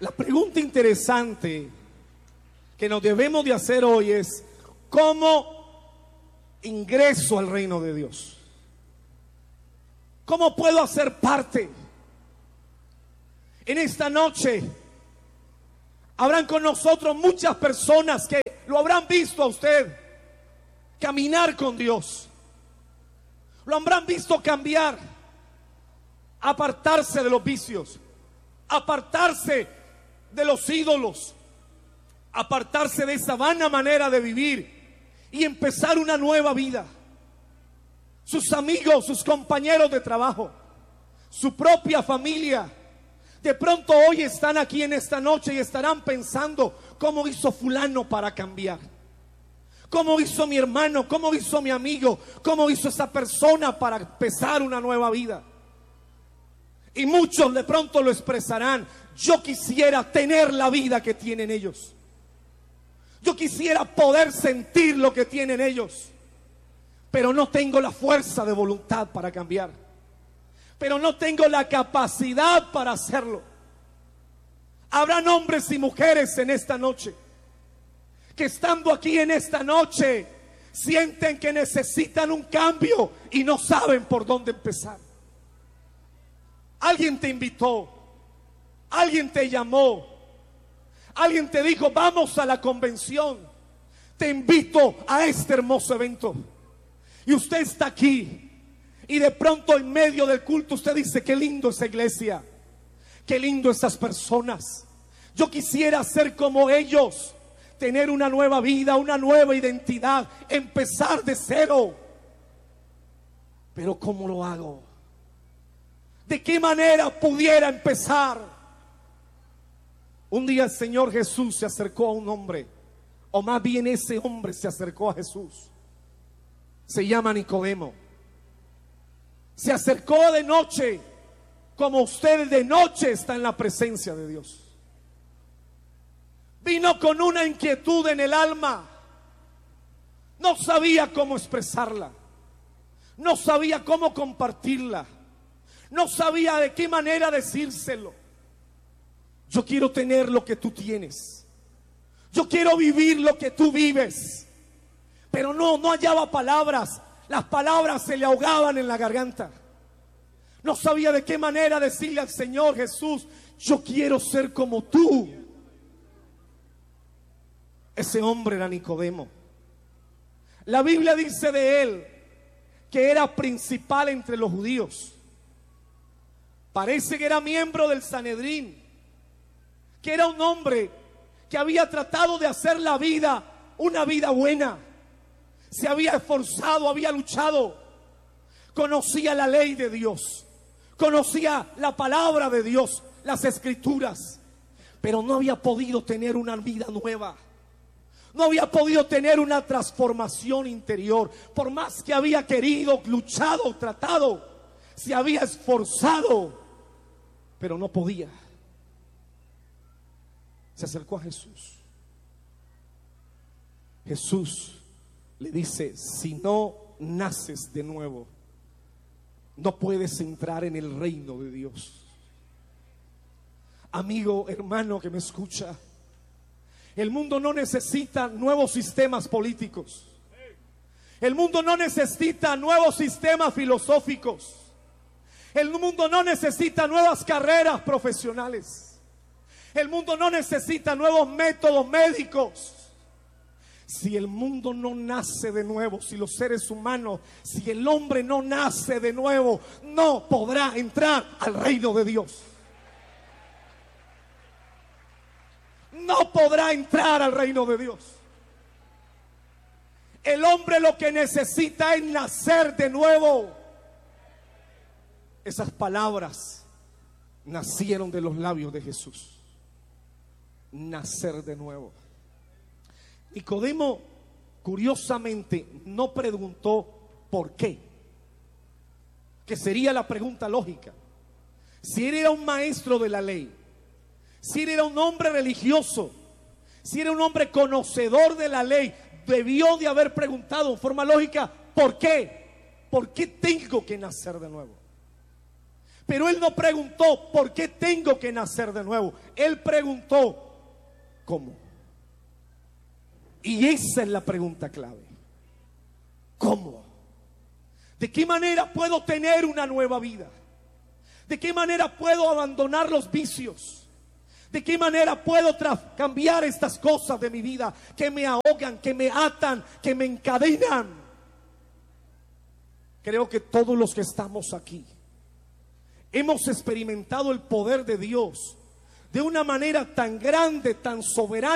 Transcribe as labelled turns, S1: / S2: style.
S1: La pregunta interesante que nos debemos de hacer hoy es: ¿cómo ingreso al reino de Dios? ¿Cómo puedo hacer parte? En esta noche habrán con nosotros muchas personas que lo habrán visto a usted caminar con Dios, lo habrán visto cambiar, apartarse de los vicios, apartarse de los ídolos, apartarse de esa vana manera de vivir y empezar una nueva vida. Sus amigos, sus compañeros de trabajo, su propia familia, de pronto hoy están aquí en esta noche y estarán pensando: ¿cómo hizo fulano para cambiar? ¿Cómo hizo mi hermano? ¿Cómo hizo mi amigo? ¿Cómo hizo esa persona para empezar una nueva vida? Y muchos de pronto lo expresarán: yo quisiera tener la vida que tienen ellos. Yo quisiera poder sentir lo que tienen ellos, pero no tengo la fuerza de voluntad para cambiar, pero no tengo la capacidad para hacerlo. Habrán hombres y mujeres en esta noche que, estando aquí en esta noche, sienten que necesitan un cambio y no saben por dónde empezar. Alguien te invitó, alguien te llamó, alguien te dijo: vamos a la convención, te invito a este hermoso evento. Y usted está aquí y de pronto en medio del culto usted dice: qué lindo esa iglesia, qué lindo esas personas, yo quisiera ser como ellos, tener una nueva vida, una nueva identidad, empezar de cero. Pero ¿cómo lo hago? ¿De qué manera pudiera empezar? Un día el Señor Jesús se acercó a un hombre, o más bien ese hombre se acercó a Jesús. Se llama Nicodemo. Se acercó de noche, como usted de noche está en la presencia de Dios. Vino con una inquietud en el alma. No sabía cómo expresarla, no sabía cómo compartirla, no sabía de qué manera decírselo. Yo quiero tener lo que tú tienes, yo quiero vivir lo que tú vives. Pero no hallaba palabras, las palabras se le ahogaban en la garganta. No sabía de qué manera decirle al Señor Jesús: yo quiero ser como tú. Ese hombre era Nicodemo. La Biblia dice de él que era principal entre los judíos. Parece que era miembro del Sanedrín, que era un hombre que había tratado de hacer la vida una vida buena. Se había esforzado, había luchado, conocía la ley de Dios, conocía la palabra de Dios, las escrituras, pero no había podido tener una vida nueva. No había podido tener una transformación interior. Por más que había querido, luchado, tratado, se había esforzado, pero no podía. Se acercó a Jesús. Jesús le dice: si no naces de nuevo, no puedes entrar en el reino de Dios. Amigo, hermano que me escucha, el mundo no necesita nuevos sistemas políticos. El mundo no necesita nuevos sistemas filosóficos. El mundo no necesita nuevas carreras profesionales. El mundo no necesita nuevos métodos médicos. Si el mundo no nace de nuevo, si los seres humanos, si el hombre no nace de nuevo, no podrá entrar al reino de Dios. No podrá entrar al reino de Dios. El hombre lo que necesita es nacer de nuevo. Esas palabras nacieron de los labios de Jesús. Nacer de nuevo. Nicodemo, curiosamente, no preguntó por qué, que sería la pregunta lógica. Si él era un maestro de la ley, si él era un hombre religioso, si era un hombre conocedor de la ley, debió de haber preguntado en forma lógica: ¿por qué? ¿Por qué tengo que nacer de nuevo? Pero él no preguntó por qué tengo que nacer de nuevo. Él preguntó ¿cómo? Y esa es la pregunta clave. ¿Cómo? ¿De qué manera puedo tener una nueva vida? ¿De qué manera puedo abandonar los vicios? ¿De qué manera puedo cambiar estas cosas de mi vida que me ahogan, que me atan, que me encadenan? Creo que todos los que estamos aquí hemos experimentado el poder de Dios de una manera tan grande, tan soberana,